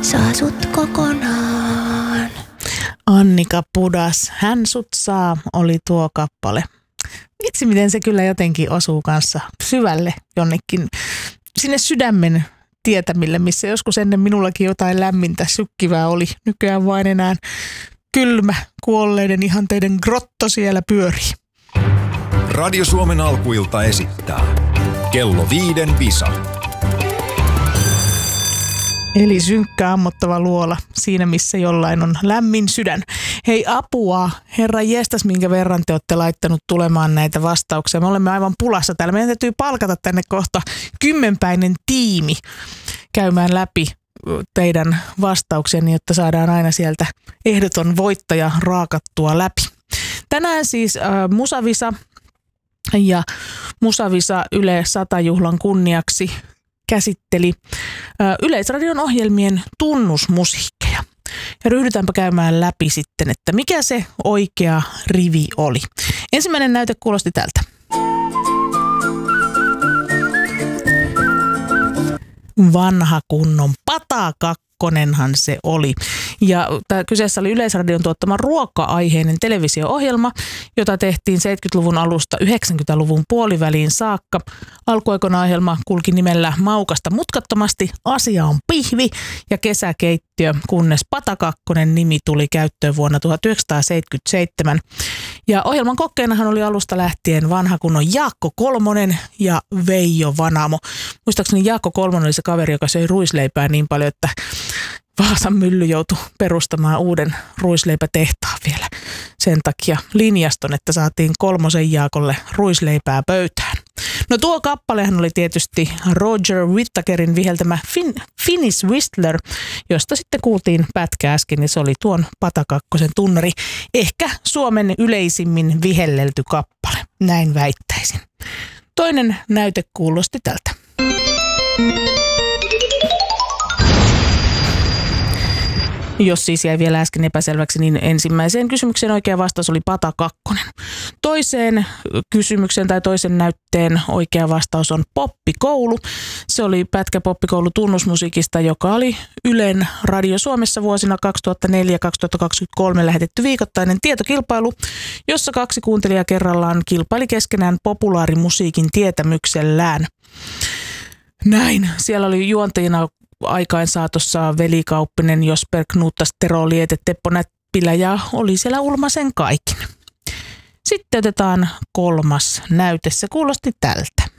saa sut kokonaan. Annika Pudas, Hän sut saa, oli tuo kappale. Vitsi, miten se kyllä jotenkin osuu kanssa syvälle jonnekin sinne sydämen tietämille, missä joskus ennen minullakin jotain lämmintä sykkivää oli. Nykyään vain enää kylmä, kuolleiden ihanteiden grotto siellä pyörii. Radio Suomen alkuilta esittää Kello 5 visa. Eli synkkä ammottava luola siinä, missä jollain on lämmin sydän. Hei apua, herra jestas, minkä verran te olette laittanut tulemaan näitä vastauksia. Me olemme aivan pulassa täällä. Meidän täytyy palkata tänne kohta 10-päinen tiimi käymään läpi teidän vastauksenne, jotta saadaan aina sieltä ehdoton voittaja raakattua läpi. Tänään siis Musavisa ja Musavisa Yle 100-juhlan kunniaksi käsitteli Yleisradion ohjelmien tunnusmusiikkeja. Ja ryhdytäänpä käymään läpi sitten, että mikä se oikea rivi oli. Ensimmäinen näyte kuulosti tältä. Vanha kunnon patakakkonenhan se oli. Ja kyseessä oli Yleisradion tuottama ruoka-aiheinen televisio-ohjelma, jota tehtiin 70-luvun alusta 90-luvun puoliväliin saakka. Alkuaikoina ohjelma kulki nimellä Maukasta mutkattomasti, Asia on pihvi ja Kesäkeittiö, kunnes Patakakkonen nimi tuli käyttöön vuonna 1977. Ja ohjelman kokkeenahan oli alusta lähtien vanha kunnon Jaakko Kolmonen ja Veijo Vanamo. Muistaakseni Jaakko Kolmonen oli se kaveri, joka söi ruisleipää niin paljon, että Vaasan mylly joutui perustamaan uuden ruisleipätehtaan vielä sen takia linjaston, että saatiin Kolmosen Jaakolle ruisleipää pöytään. No tuo kappalehan oli tietysti Roger Whittakerin viheltämä Finnish Whistler, josta sitten kuultiin pätkä äsken, ja se oli tuon Patakakkosen tunnari. Ehkä Suomen yleisimmin vihellelty kappale, näin väittäisin. Toinen näyte kuulosti tältä. Jos siis jäi vielä äsken epäselväksi, niin ensimmäiseen kysymykseen oikea vastaus oli Patakakkonen. Toiseen kysymykseen tai toisen näytteen oikea vastaus on Poppikoulu. Se oli pätkä Poppikoulu tunnusmusiikista, joka oli Ylen Radio Suomessa vuosina 2004-2023 lähetetty viikoittainen tietokilpailu, jossa 2 kuuntelijaa kerrallaan kilpaili keskenään populaarimusiikin tietämyksellään. Näin, siellä oli juontajina aikain saatossa Veli Kauppinen, Josper Knuttas, Tero Liete, Teppo Näppilä ja oli siellä Ulmasen Kaikin. Sitten otetaan kolmas näyte, se kuulosti tältä.